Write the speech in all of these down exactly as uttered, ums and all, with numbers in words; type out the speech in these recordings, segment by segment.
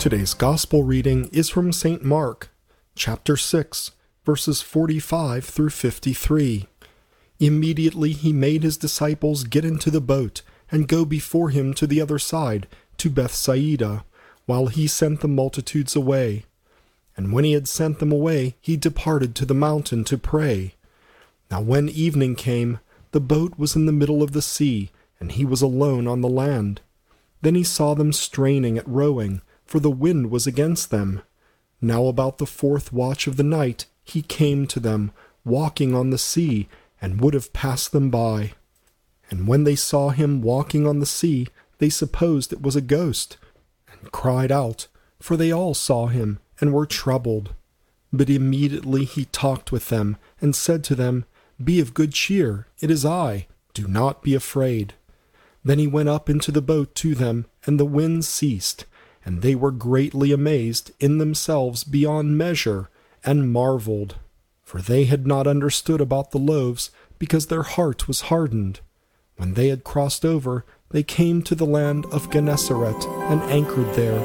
Today's Gospel reading is from Saint Mark, chapter six, verses forty-five through fifty-three. Immediately he made his disciples get into the boat and go before him to the other side, to Bethsaida, while he sent the multitudes away. And when he had sent them away, he departed to the mountain to pray. Now when evening came, the boat was in the middle of the sea, and he was alone on the land. Then he saw them straining at rowing, for the wind was against them. Now about the fourth watch of the night he came to them, walking on the sea, and would have passed them by. And when they saw him walking on the sea, they supposed it was a ghost, and cried out, for they all saw him, and were troubled. But immediately he talked with them, and said to them, Be of good cheer, it is I, do not be afraid. Then he went up into the boat to them, and the wind ceased, and they were greatly amazed in themselves beyond measure, and marveled. For they had not understood about the loaves, because their heart was hardened. When they had crossed over, they came to the land of Gennesaret, and anchored there.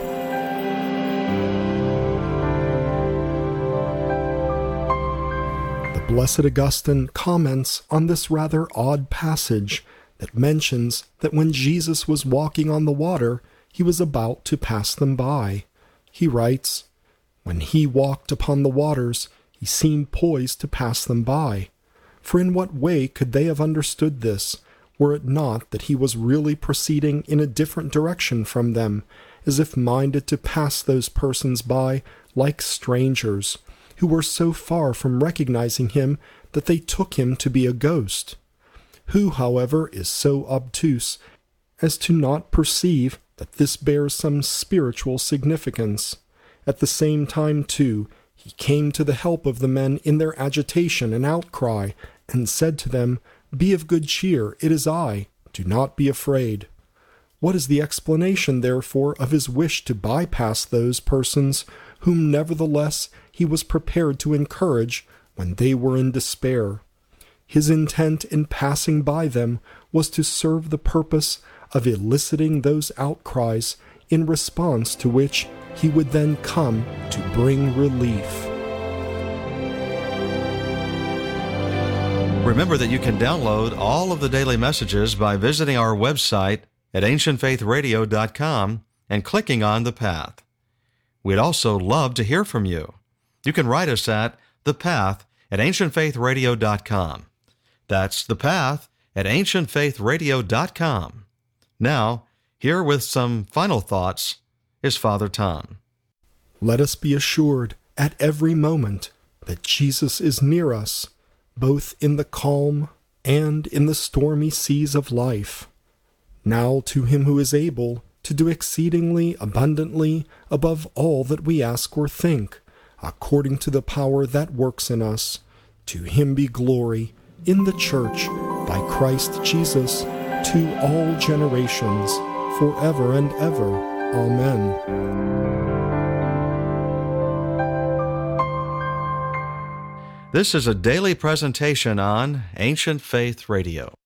The Blessed Augustine comments on this rather odd passage that mentions that when Jesus was walking on the water, he was about to pass them by. He writes, When he walked upon the waters, he seemed poised to pass them by. For in what way could they have understood this, were it not that he was really proceeding in a different direction from them, as if minded to pass those persons by like strangers, who were so far from recognizing him that they took him to be a ghost? Who, however, is so obtuse as to not perceive that this bears some spiritual significance? At the same time, too, he came to the help of the men in their agitation and outcry, and said to them, Be of good cheer, it is I, do not be afraid. What is the explanation, therefore, of his wish to bypass those persons whom nevertheless he was prepared to encourage when they were in despair? His intent in passing by them was to serve the purpose of eliciting those outcries, in response to which he would then come to bring relief. Remember that you can download all of the daily messages by visiting our website at ancient faith radio dot com and clicking on The Path. We'd also love to hear from you. You can write us at The Path at ancient faith radio dot com. That's The Path at ancient faith radio dot com. Now, here with some final thoughts is Father Tom. Let us be assured at every moment that Jesus is near us, both in the calm and in the stormy seas of life. Now to him who is able to do exceedingly abundantly above all that we ask or think, according to the power that works in us, to him be glory in the Church by Christ Jesus to all generations, forever and ever. Amen. This is a daily presentation on Ancient Faith Radio.